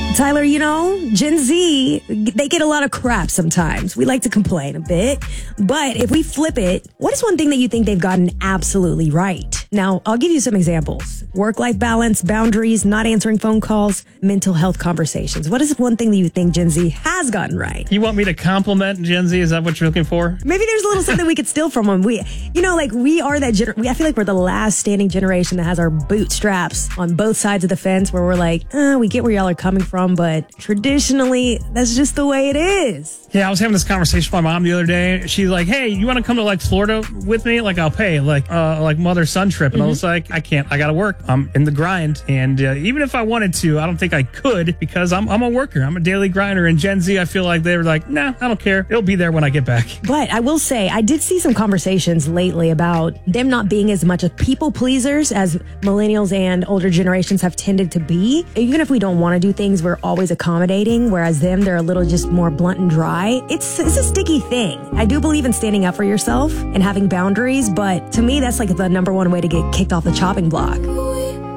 Tyler, Gen Z, they get a lot of crap sometimes. We like to complain a bit. But if we flip it, what is one thing that you think they've gotten absolutely right? Now, I'll give you some examples. Work-life balance, boundaries, not answering phone calls, mental health conversations. What is one thing that you think Gen Z has gotten right? You want me to compliment Gen Z? Is that what you're looking for? Maybe there's a little something we could steal from them. We are that I feel like we're the last standing generation that has our bootstraps on both sides of the fence where we're like, we get where y'all are coming from, but traditionally, that's just the way it is. Yeah, I was having this conversation with my mom the other day. She's like, hey, you want to come to Florida with me? I'll pay like mother-son trip. And I was like, I can't. I got to work. I'm in the grind. And even if I wanted to, I don't think I could because I'm a worker. I'm a daily grinder. And Gen Z, I feel like they were like, nah, I don't care. It'll be there when I get back. But I will say, I did see some conversations lately about them not being as much of people pleasers as millennials and older generations have tended to be. Even if we don't want to do things, we're always accommodating, whereas them, they're a little just more blunt and dry. It's a sticky thing. I do believe in standing up for yourself and having boundaries, but to me, that's like the number one way to get kicked off the chopping block.